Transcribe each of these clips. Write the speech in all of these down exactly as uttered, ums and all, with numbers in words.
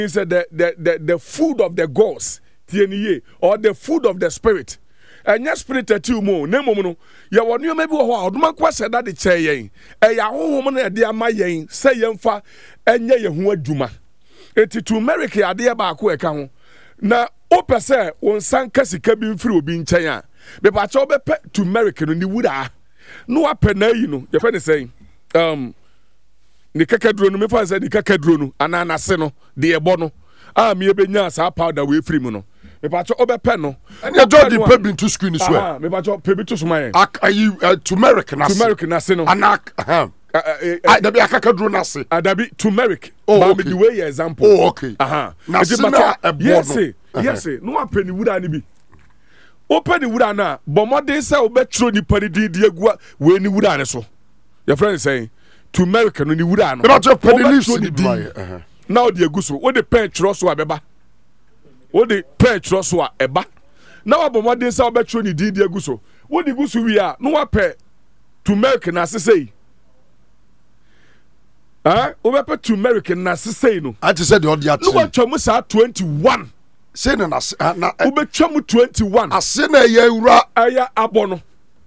said the the the, the food of the gods or the food of the spirit. And yes, spirit at you more, Nemono, you want you maybe a Oduma question that the chain, a woman at the Amayan, say Yemfa, and ye who Juma. It's to America, a dear Baku account. Now, Opa say, one son Cassie cabin through being Chaya. But I told to American in the wood. No, a penny, you know, your friend is saying, um, the Kakadronu, me for said the Kakadronu, and Anaseno, the Ebono. Ah, me be nya sa powder we free mu no me pa cho obepe no and you just the pebble to screen as well. Ah, me pa cho pebble to smile are you turmeric na turmeric na se no anak aha ah da bi akakadro na se ah da bi turmeric ba me the way example oh okay aha na se na yes yes no apeni wura ni bi openi wura na bo modern say obetro ni pani di di agua we ni wura ne so your friend is saying turmeric no ni wura no me pa cho penny leaves ni bi aha now the aguso what the pen trust wa beba what the pen trust wa eba now about dey say obetro ni di di aguso what the guso wi a no wa pe to milk na sesei ah obepe to milk na sesei no I said the audio no wa twam sa twenty-one say na na obetwam twenty-one ase na ye wura aya abo no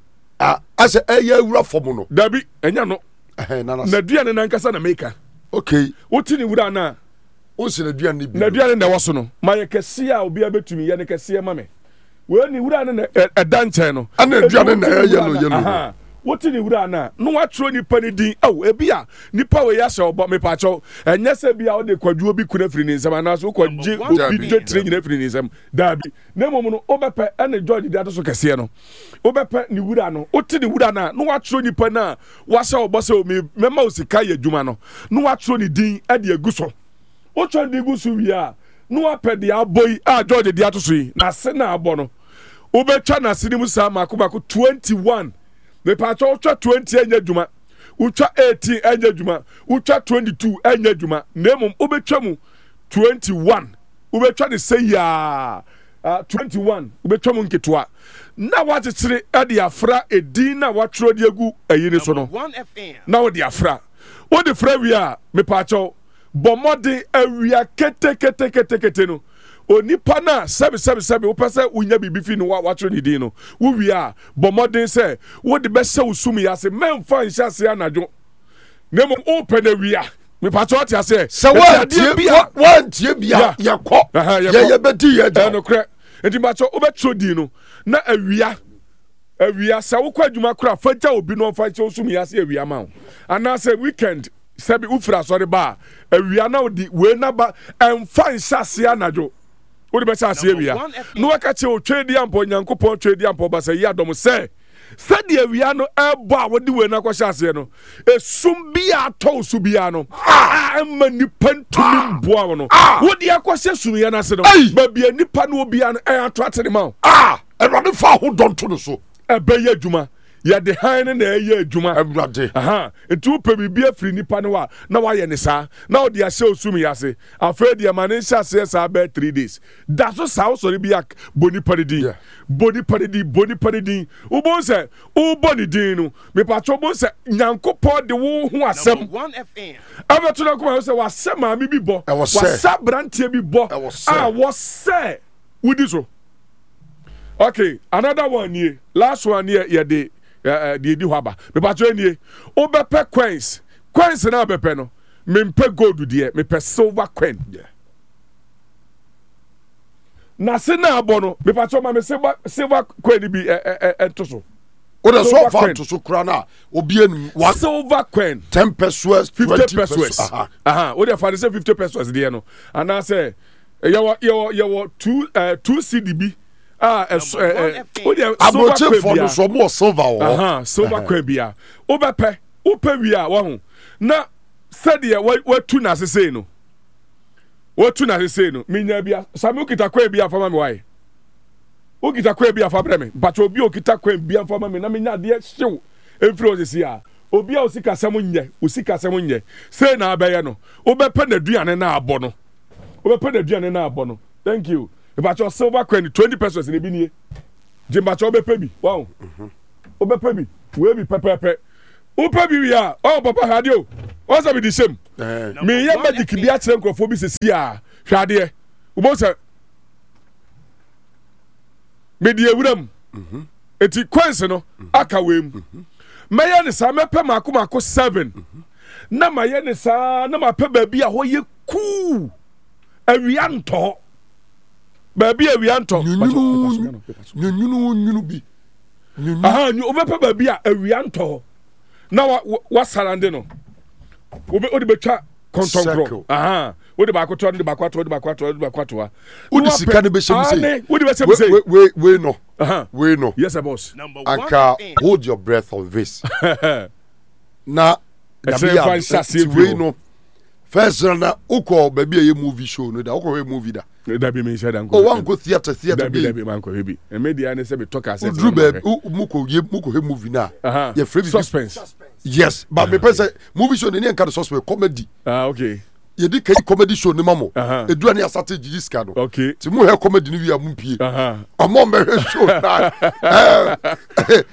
ah ase ye wura fom no dabi enya no eh na na na duane na nkasa na maker okay woti ni wura na o se na duane bi na duane na woso no maye kese a obi abetumi ye ne kese ma me we ni wura na edan chen no ana duane na yellow yellow woti ni wura na no watro ni pani din oh ebi a nipa we ya hye obo me pa cho enye se bia o de kwadwo bi kuna firi ni nsam na so kwaje obi dwetire nyina firi ni nsam dabi na mom no obepe ene George di ato kese no obepe ni wura no oti ni wura na no watro nipa na wa hye obo se o me mema osika ye dwuma no no watro ni din e de aguso o twa de aguso wi a no apede aboy a George di ato so yi na se na abo no obetwa na sinimu sa makobako twenty-one me pacho utwa twenty enya djuma utwa eighteen enya djuma utwa twenty-two enya djuma nemum ubetwa mu twenty-one ubetwa ne say ya uh, twenty-one ubetwa mu nketwa na watitire e de afra edin na watro de agu ayine so no na wo de afra wo de fra wi a me pacho bomode awia kete kete kete kete no onipa na seven seven seven wo pese unya bibi fi no watro ni din no wo wi a bomodin se wo de be se usum ya se memfa nsia se anajo nemo open wi a me pato tia se se wa tie bia wa tie bia ye ko ye ye bedi ye ja no kre enti macho obetro din no na awia awia se wo kwa adwuma kra faja obi no fa che usum ya se awia ma ana se weekend sebi ufra sorry ba awia na odi we na ba emfa nsia se anajo what the best we are no waka che o twedi ampo nyankopon twedi ampo ba say yadom say say de wi ano ebo a wodi we na kwasha ase no esum bia to su bia no ah emma nipa ntumi mboa no wodi akwasha sum ya na se no ba bia nipa no bia no e ato atene ma ah erade fa ho donto no so ebe ye adwuma ya de han na eye adwuma erade aha etu pe bibia firi nipa no wa na wa ye ne sa na odi ahye osum ya se afred ya mane hye se sa be three days da so sa so bia boni paridi boni paridi boni paridi u bon se u boni din no me patcho bon se nyankopon de wo ho asem one F M abeto na kuma se wa se ma mi bi bo wa sa brantie bi bo ah wo se wudi so okay another one here last one here ye de uh, di di hwaba me patcho enie obepe coins coins na obepe no me mpe gold die me pe silver coin yeah. Na se na abo no me patcho ma me silver silver coin bi ento so o de so fa to so kra na obi enu one silver coin ten pesos fifty pesos aha aha o de fa de say fifty pesos die no ana say yawo yawo yawo two uh, two C D B ah eh o de silver for no so more silver o aha silver coin bia o be pe o pe wi a wo ho na said ye we tu na sese no we tu na sese no minya bia samu kita coin bia fa ma me why o kita coin bia fa bre me but obi o kita coin bia fa ma me na minya de hyew efri o sese a obi a o sika sem nye o sika sem nye say na abaye no o be pe na duane na abo no o be pe na duane na abo no thank you if I just silver coin twenty pesos in ebi nie jimba cho be pe bi wow o be pe bi we bi pepepe o pe bi ya oh papa hadio o say be the same me ye magic bi a kire nkrofo bi sesi a hwade ubo se media wuram mhm eti kwanse no aka wem meye ne sa mepe mako mako seven na maye ne sa na mape ba bi a ho ye ku awia nto ba bi awia nto nyunu nyunu nyunu bi aha nyu obepe ba bi a awia nto na wa sarande no obe odi betwa kontonkro aha odi ba akoto odi ba akoto odi ba akoto odi ba akoto odi sika ne be shemu say odi be shemu say we we we no aha we no yes boss anka hold your breath on this na ya we no first na uko baby a movie show no da uko we movie da da bi me shada nko o wan go theater theater bi da bi man ko hebi e media ne se be talk as e drew baby muko ye muko he movie na ye free suspense yes but me person movie show ne nka suspense comedy ah okay ye di kai comedy show ne mamo e dua ne asate gigi ska no okay ti mu he comedy ni wi amumpie aha amo me show na eh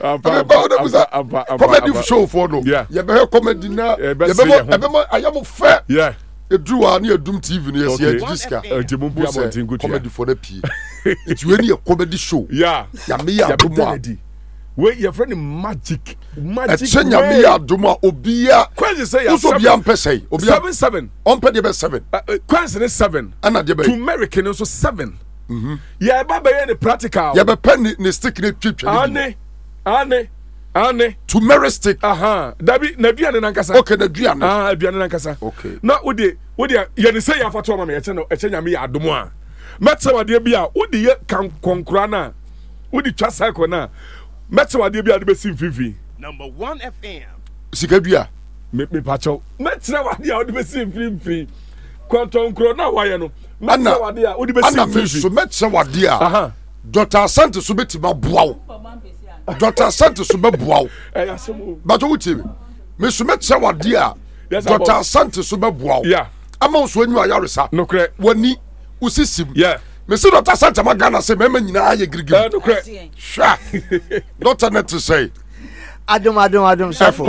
comedy show for no ye be comedy na ye be e be ayam fair yeah e dua na edum tv no ye se gigi ska e mu bia montin good comedy for the pie it we ni comedy show yeah ya me ya domo we your friend magic magic e chenya me ya domo obia kwanse say ya so bia mpesei obia seven seven on pe de be seven kwanse ne seven ana de be to american so seven mhm ya ba be ye practical ya be pen ni stick ne twetwa ane ane ane turmeric stick aha dabi na duane nankasa okay na duane ah duane nankasa okay na wode wode ye ne say ya fato ma me ye che no e chenya me ya adomo a metse wade bia wode ye kan konkura na wode twa cycle na metse wade bia de be sim fifi number one F M sikadua me me pacho metse wade a wode be sim fifi konkura na waye no metse wade a wode be sim fifi ana me so metse wade a aha Doctor Asante so betima boawo Doctor Asante so be boawo eh asemo bato wuti me so metse wade a Doctor Asante so be boawo yeah ama so anyu ayaresa no kre wani usisim yeah me say Doctor Asante magana say mema nyina ye girigiri eh no kre sha Doctor net to say adom adom adom safo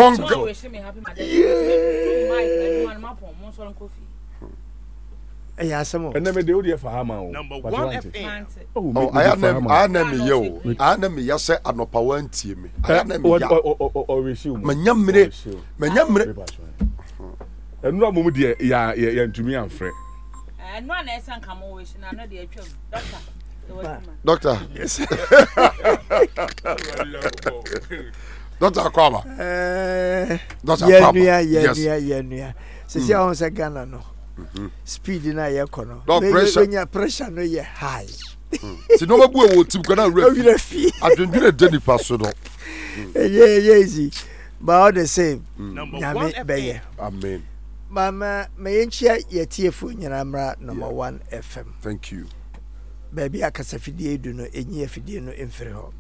eh asemo ene me de odi e fa ha ma o number one F M oh I am I am me yo I am me ya say anopa wantie me I am me ya o resume manya mire manya mire enu amomu de ya ya ntumi amfre enu ana esan kamo we shi na no de atwam doctor yes Doctor Kwama eh Doctor Kwama yes yeah yeah yeah yeah se se on se Ghana no speed na ye kono when pressure no ye high ti no mabu e wo tim kana refi adwendwere de nipa so no yeah yeah easy but all the same number one F M amen mama me nchia ye tiefo nyina mra number one F M thank you baby akasa fidie du no enyi afidie no emfere ho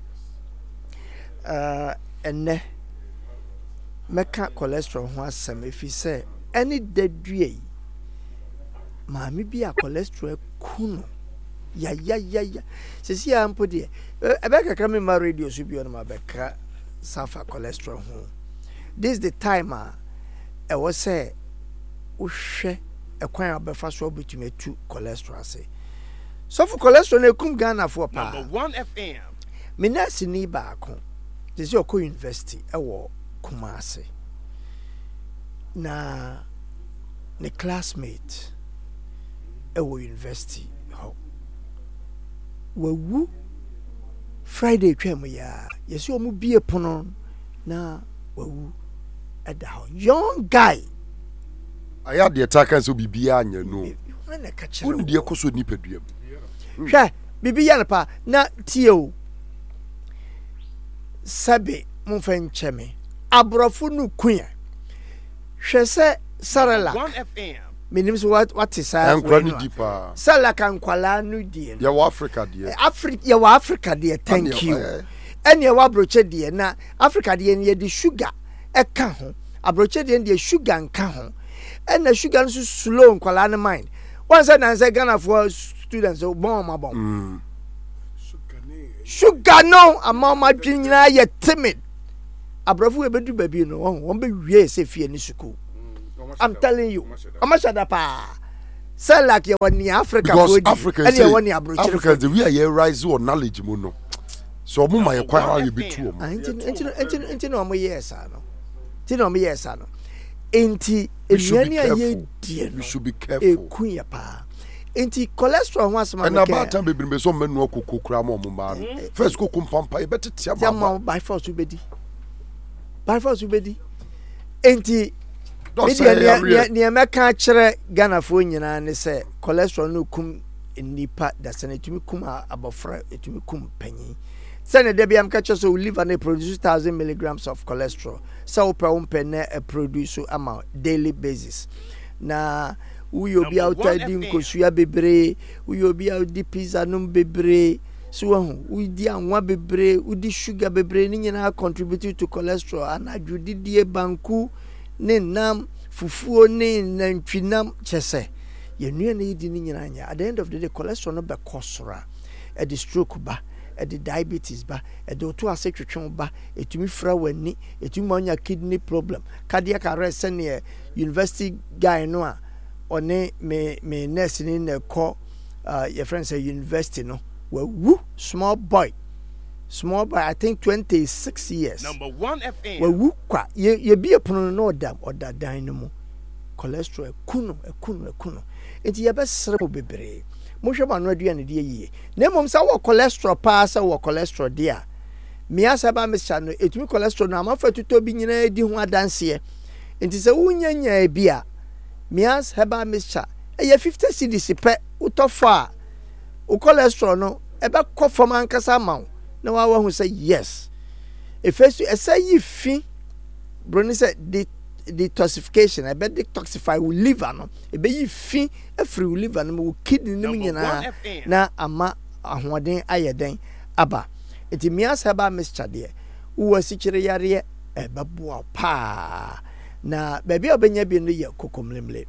uh enne meka cholesterol ho asem efi se any dadue maami bi a cholesterol kuno ya ya ya ya sisi ampo de ebeka kra me ma radio so bi on ma beka safa cholesterol ho this the time a e wo say wo hwe ekwan abefa so obetumi tu cholesterol say so for cholesterol na kum Ghana for pa number one F M me nurse ni ba ko this your co university e wo Kumasi na ne classmate e wo university ho wawu Friday twam ya yesi omu bie pono na wawu eda ho young guy aya de taka so bibia anya no na ka chere wonu de ekoso nipaduam hwe bibia na pa na tio sabe mo fa ncheme abrofo nu kuya hwe se sarala one F M minim so what what is that ankwani dipa sala kan kwala nu die ya wa Africa die Africa ya wa Africa die thank you ene ya wa broche die na Africa die ne de sugar e ka ho abroche die de sugar nka ho ene sugar so slow kwala ne mind one say na say Ghana for students so bon ma bon mm sugar no ama ma dwinyina ye timid abrofo e bedu baby no won be wie se fie ni school I'm telling you amashada pa say like you want Africa because food, Africans and say you want Africans the way I rise or knowledge mo no. So mo my quite how you be two. Enti enti enti enti no mo yes ano. Enti no mo yes ano. Enti enuani aye die no. You should be careful. Ekun ya pa. Enti cholesterol ho asema and about time be be so menu kokoko kra mo mo ba. First kokum pampa e beti tia ma by force ubedi. By force ubedi. Enti media ne meka kire Ghana fo nyina ne se cholesterol no kum nipa da se ne tumi kum abofra etumi kum panyi. Se ne de bia meka kire so liver na produce one thousand milligrams of cholesterol. So per umpe na produce amount daily basis. Na uyo bi outa di nkosua bebre, uyo bi audi pizza num bebre. So we di anwa bebre, udi sugar bebre ni nyina contribute to cholesterol and adwudidie banku ne nam fufuo ne nantwinam chese. Ye nua na yidi ni nyina anya. At the end of the day cholesterol no be kosora. E di stroke ba, e di diabetes ba, e di oto ase twetwe ba, etumi fra wani, etumi manya kidney problem. Cardiac arrest ne university guy no a one me me nurse ni na call uh your friend say university no. Well, woo, small boy, small boy. I think twenty-six years. Number one F M. Mm. Well, woo, kwa ye ye be a prono no dam or that dynamo. Cholesterol e kuno e kuno e kuno. Enti ye be srebo bebre. Mo hwe ma no adua ne de yiye. Na mom sa wo cholesterol pa sa wo cholesterol dia. Me asa ba me cha no etumi cholesterol na ma fa tuto bi nyina di ho adanse. Enti se wunya nya bia. Me asa heba me cha. E ye fifty cedis pe utofa. O cholesterol no ebe ko fam ankasa mawo na wa hu say yes e first e say yi fi broni say the detoxification ebe detoxify we liver no ebe yi fi afri we liver no we kidney no nyina na ama ahoden ayeden aba enti mias heba mixture de wo sikire yare ebe bo pa na baby obenya bi no ye kokomlemle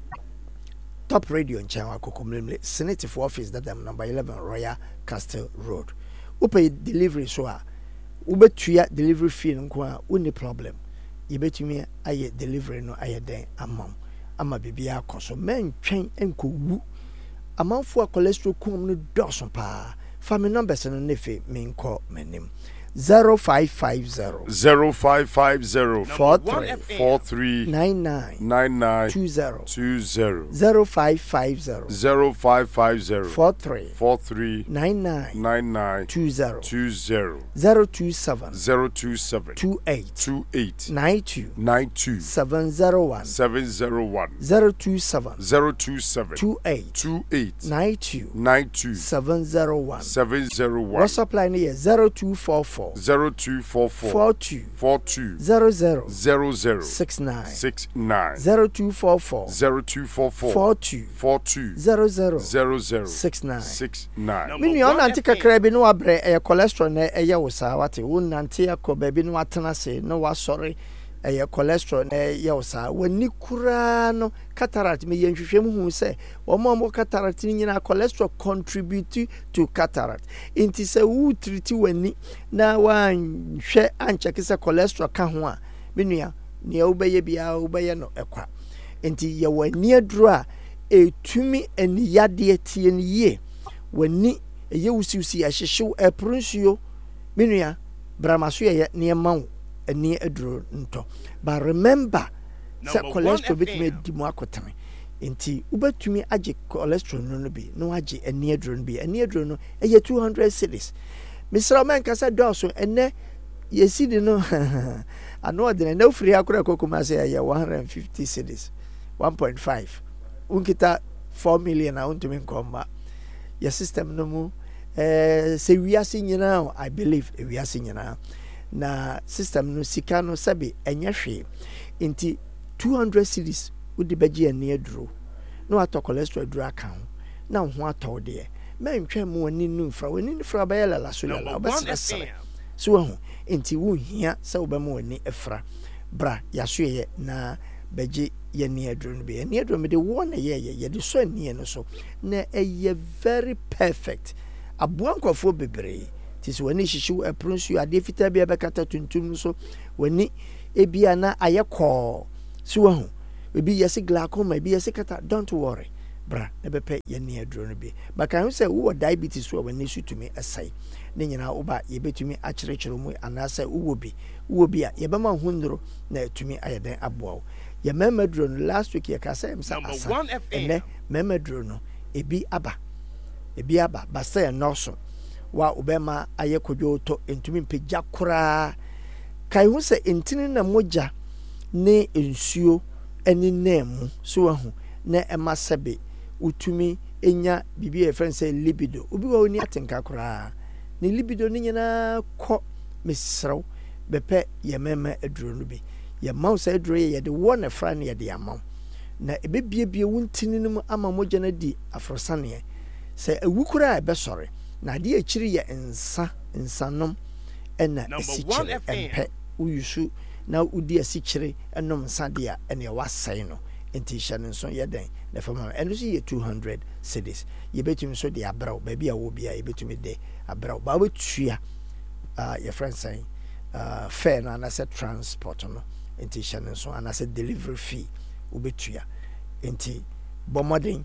Top Radio in China, Kokomlemle, Senator for office that I'm number eleven Royal Castle Road. Upe delivery so a ube tuya delivery fee nkwa uni problem. Yebetumi aye delivery no aye den amam. Ama bibia akoso men twen enko wu. Amanfo a cholesterol kum no doson pa. Family numbers no nefe me nko menim. Zero five five zero zero five five zero four three four three nine nine nine nine two zero two zero zero five five zero zero five five zero four three four three nine nine nine nine two zero two zero zero two seven zero two seven two eight two eight nine two nine two seven zero one seven zero one zero two seven zero two seven two eight two eight nine two nine two seven zero one. seven zero one. WhatsApp line here zero two four four zero two four four four two four two zero zero zero zero six nine six nine zero two four four zero two four four four two four two zero zero zero zero six nine six nine. Mini on anti kakra bi no abre e cholesterol na eye wo sa wate wo nante akoba bi no atena se no wa sorry eye cholesterol na eye wo sa wani kura no cataract me yenhwehwem hu se wo mo mo cataract ni nyina cholesterol contribute to cataract inti se wu treat wani na wa hwe ancheke se cholesterol ka ho a menua ne obeye bia obeye no ekwa inti ye wani aduru a etumi eniyade tie ne ye wani eye wusiusi ahyehyew epronsuo menua bramaso ye ne mawo ani aduru nto but remember say cholesterol bitumi di mu akotame enti ubetumi age cholesterol no no bi no age ani aduru no bi ani aduru no eye two hundred cedis misra man kasa doso ene yesi di no ano de na ofiri akora kokoma say eye one hundred fifty cedis one point five unkita four million a untumi nkomba your system no mu eh se wiase nyina I believe e wiase nyina na system no sika no sabi enye hwe nti two hundred cedis udi beji ani aduro no ato cholesterol aduro aka ho na ho ato de men twa mu wani nu fra wani nu fra ba yala so la obesere so ho nti wo hia se wo ba mu wani efra bra yaso ye na beji ye ni aduro no be ani aduro me de wo na ye ye ye de so ani no so na eye very perfect abuankofo bebre tis wani shishu epronsu ade fita bia bekata tuntum so wani ebia na ayekọ so ho ebi yesi glaucoma ebi yesi kata don't worry bra na bepe ye ne aduro no bi but kan say wo diabetes so when nesu tumi asai ne nyina wo ba ye betumi a kyerɛkyerɛ mu anase wo bi wo bi a ye bema hunduro na tumi ayeden aboa ye mamaduro no last week ye ka say am sa asa ene mamaduro no ebi aba ebi aba ba say no so wa obema aye kodwo to entumi mpegya koraa kai hu say entini na mogya ne ensuo eni nemu so ahu na ema sebe utumi enya bibi e friend say libido obi wa oni atenka koraa ni libido ni nyina kɔ mesrew bepe ye mema aduro no bi ye mouse aduro ye de wo na fra na ye de amaw na ebebiebie wuntini no ama mogya na di afrosane sɛ awukura e be sɔre na de akiri ye nsa nsanom ɛna esikyire empe uyusu na udi esikyire enom nsa de a ɛne wasɛe no enti hyɛ nso ye den na fama ɛno so ye two hundred cedis ye betumi so de abraw ba bia wo bia ye betumi de abraw ba wetua uh your friend saying uh fair na na say transport no enti hyɛ nso ana say delivery fee ubetua enti bomodin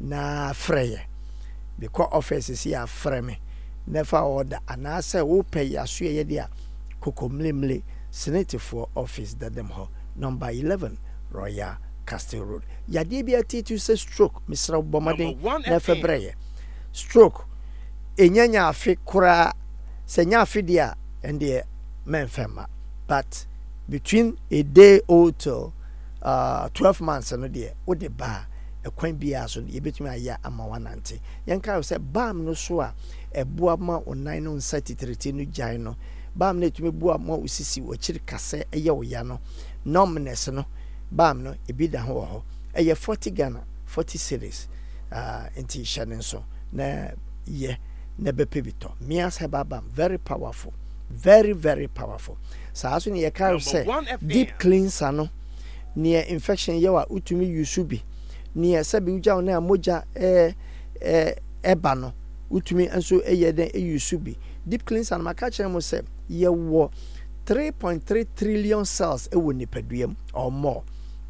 na freye because offices here frame me never order ana say wo pay yaso ye de a kokomlemle senate for office that them ho number eleven Royal Castle Road yade bia titu say stroke misra bomodin na febreye stroke enyanya afi kura senya afi dia ende menfema but between a day old till uh twelve months no dia wo de ba ekwan bia so ye betumi aya ama wanante yenka say bam no so a eboa ma onan no thirty-three no gyan no bam na etumi boa ma osisi wo kiri kase eye wo ya no numbness no bam no ebi da ho ho eye forty Ghana forty cedis uh enti hyane so na ye na bepe bito mias hebabam very powerful very very powerful sa aso ne ye ka say deep cleanser no near infection yawa utumi yusu bi near sabi uja na moja eh eh eba no utumi enso eye den eyusu bi deep cleanser no maka kire mo say ye wo three point three trillion cells e wo nipaduam or more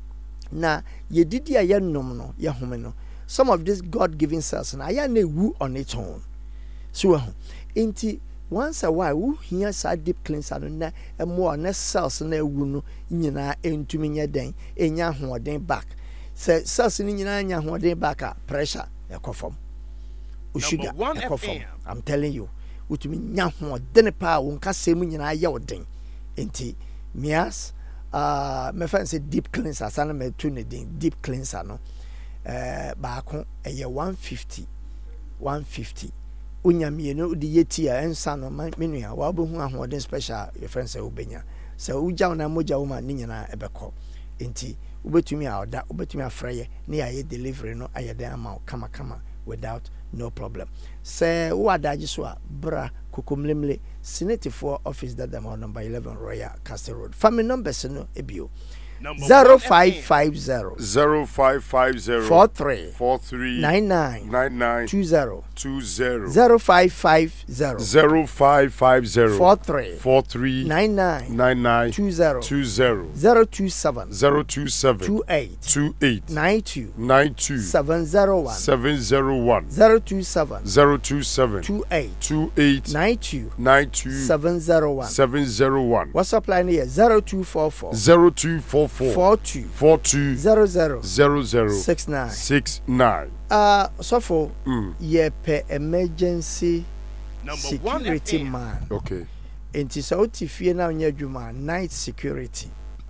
na ye didi a ye nom no ye home no some of these god given cells na aya na ewu on its own so uh, inti once a while who hear sa deep cleanser no na e more na cells na ewu no nyina entumi nya den enya hoden back se cells ni nyina nya hoden back a pressure e kofom o sugar e kofom I'm telling you utumi nya hoden pa won kasem nyina ya oden enti mias uh me fan say deep cleanser sana me tu ne den deep cleanser no eh baako eye one fifty one fifty unyamie no di yeti a ensa no menua wa bo hu ahoden special your friend say ubenya say uja na moja wo ni nyina ebekọ enti ubetumi a oda ubetumi afreye na ya delivery no ayede ama kama kama without no problem say wo adaji so a bra kokomlemle senate for office that them on number eleven Royal Castle Road family numbers no ebio zero five five zero zero five five zero four three four three nine nine nine nine two zero two zero zero five five zero zero five five zero four three four three nine nine nine nine two zero two zero zero two seven zero two seven two eight two eight nine two nine two seven zero one seven zero one zero two seven zero two seven two eight two eight nine two nine two seven zero one. seven zero one. What's up line here? Zero two four four zero two four four four two four two zero zero zero zero six nine six nine. Uh so for Mm. ye per emergency Number one security F M. man. Okay. Enti so tifie na onye adwuma night security.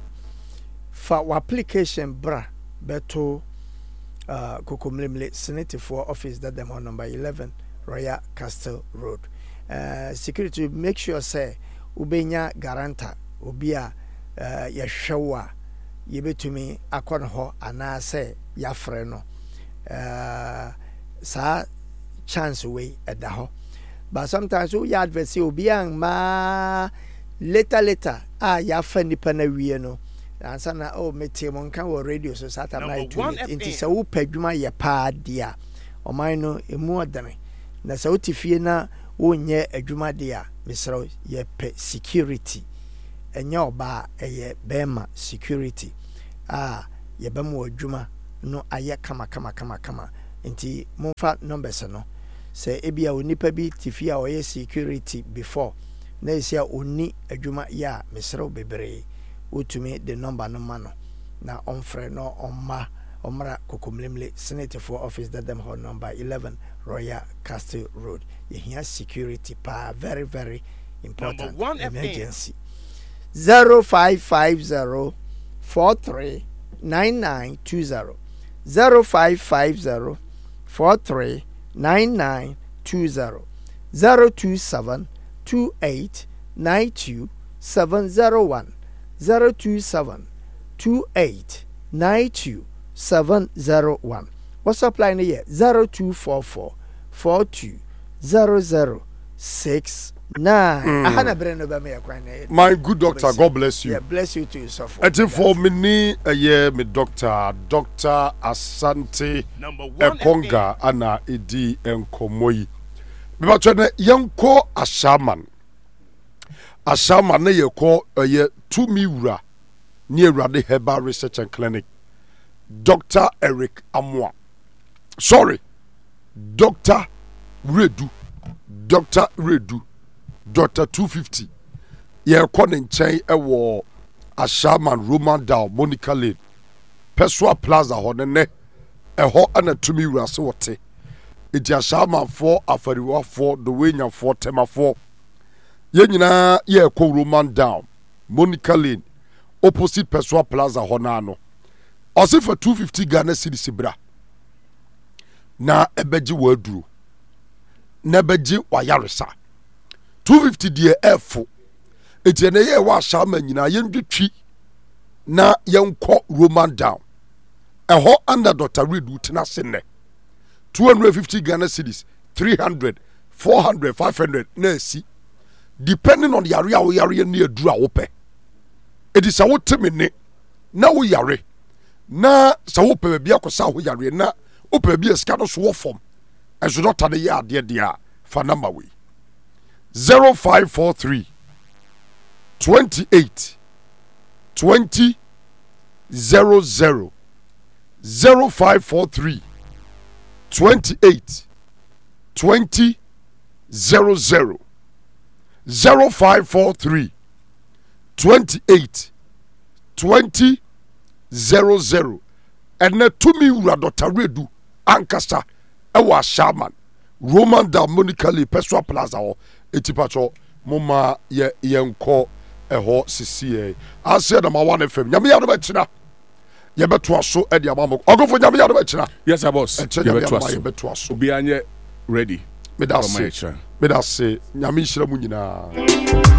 For wa application bra beto uh kokomlemle senate for office that them on number eleven Royal Castle Road. Uh security make sure say ubenya guarantor obi a uh yehwewa yebetumi akon ho ana say yafre no uh sa chance way at the ho but sometimes we advert obi an ma later later ah yafa nipa na wie no ansa na oh metie mo nka wo radio so sata na itu inti sa wo padwuma ye pa dia o man no emu odane na sa otifie na wo nye adwuma dia misro ye pe security enya oba eye bema security ah ye bema adwuma no aye kama kama kama kama nti momfa numbers no sɛ ebia onipa bi tifi a ɔyɛ security before na esia oni adwuma ya mesrew bebree wotumi the number no ma no na ɔmfrɛ no ɔmma ɔmra kokomlemle Senate for office that them hall number eleven Royal Castle Road. Yehia security pa very very important emergency. zero five five zero four three nine nine two zero zero five five zero four three nine nine two zero zero two seven two eight nine two seven zero one zero two seven two eight nine two seven zero one. What's up line here? zero two four four four two zero zero six nine. Mm. My good doctor, God bless you. Yeah, bless you too, so for. And for me, a year, me doctor, Doctor Asante Ekonga, Ana Edi Enkomoyi. But when Yanko Ashaman, Ashaman, ne yeko a year two miura near Radi Herbal Research and Clinic. Doctor Eric Amwa. Sorry, Doctor Redu. Doctor Redu. Doctor two fifty. Ye konin chain ewo Ashaman Roman Dow Monica Lane. Peswa Plaza honene eho ana tumi wurase wote. Iti Ashaman for afariwa for the wenya for tema for. Ye nyina ye ko Roman Dow Monica Lane opposite Peswa Plaza honano. Ose for two fifty Ghana cedis bra. Na ebeji wadru. Na ebeji wayaresa. two fifty die efo. Eti na ye wa Ashaman nyina yendwetwi na yenko Roman Down. Eho under Doctor Redu tina sene. two hundred fifty Ghana cedis, three hundred, four hundred, five hundred na si. Depending on the area wo yare ne adura wo pe. Edi sa wo temi ne na wo yare. Na sa wo pe bia ko sa wo yare na wo pe bia ska no so wo fom. Enso doctor ne ya ade dia fa number we. zero five four three twenty-eight twenty zero zero zero five four three twenty-eight twenty zero zero zero five four three twenty-eight twenty zero zero and the to me wura Doctor Redu Ankasa ewa Ashaman Roman da Monica Lee Peswa Plaza ho etipacho moma ye yenko eho sisiye ase na ma one F M nyame ya do ba kina ye beto aso e dia mamo ogofo nyame ya do ba kina. Yes sir boss, ye beto aso obi anye ready me da se me da se nyame hira mu nyina.